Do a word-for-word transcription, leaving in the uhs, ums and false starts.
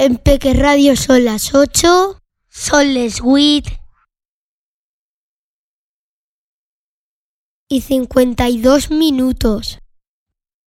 En Peque Radio son las ocho, son les huit y cincuenta y dos minutos.